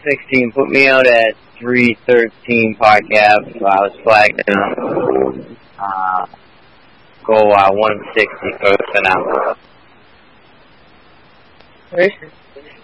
16. Put me out at 313 Park Ave. I was flagged down. Go 160 first for now.